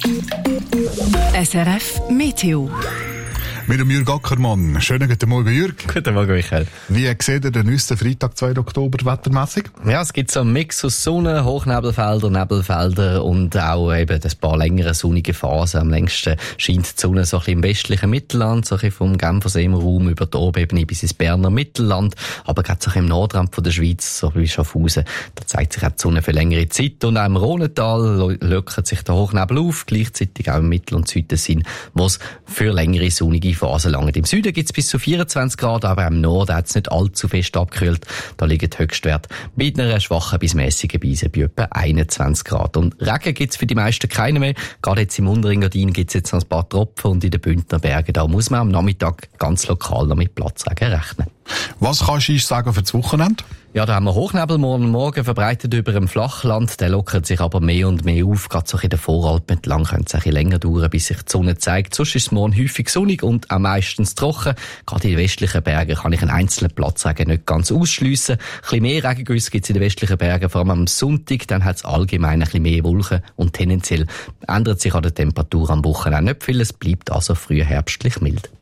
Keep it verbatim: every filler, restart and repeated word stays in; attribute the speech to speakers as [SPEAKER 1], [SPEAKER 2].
[SPEAKER 1] S R F Meteo.
[SPEAKER 2] Mit dem Jürg Ackermann. Schönen guten Morgen, Jürg.
[SPEAKER 3] Guten Morgen, Michael.
[SPEAKER 2] Wie seht ihr den nächsten Freitag, zweiten Oktober, wettermässig?
[SPEAKER 3] Ja, es gibt so einen Mix aus Sonne, Hochnebelfelder, Nebelfelder und auch eben ein paar längere sonnige Phasen. Am längsten scheint die Sonne so ein bisschen im westlichen Mittelland, so ein bisschen vom Genfersee Raum über die Obebene bis ins Berner Mittelland, aber gerade so ein bisschen im Nordrand von der Schweiz, so wie Schaffhausen, da zeigt sich auch die Sonne für längere Zeit. Und auch im Rhonental lockert sich der Hochnebel auf, gleichzeitig auch im Mittel- und Südtessin, wo es für längere sonnige Phasen langt. Im Süden gibt es bis zu vierundzwanzig Grad, aber im Norden hat es nicht allzu fest abgekühlt. Da liegen die Höchstwerte mit einer schwachen bis mäßigen Brise bei etwa einundzwanzig Grad. Und Regen gibt es für die meisten keine mehr. Gerade jetzt im Unterengadin gibt es jetzt noch ein paar Tropfen und in den Bündner Bergen, da muss man am Nachmittag ganz lokal noch mit Platzregen rechnen.
[SPEAKER 2] Was kannst du sagen für das Wochenende?
[SPEAKER 3] Ja, da haben wir Hochnebel morgen Morgen verbreitet über dem Flachland. Der lockert sich aber mehr und mehr auf. Gerade so in den Voralpen entlang könnte es ein bisschen länger dauern, bis sich die Sonne zeigt. Sonst ist es morgen häufig sonnig und auch meistens trocken. Gerade in den westlichen Bergen kann ich einen einzelnen Platzregen nicht ganz ausschliessen. Ein bisschen mehr Regengüsse gibt es in den westlichen Bergen, vor allem am Sonntag. Dann hat es allgemein ein bisschen mehr Wolken und tendenziell ändert sich an der Temperatur am Wochenende nicht viel. Es bleibt also früh herbstlich mild.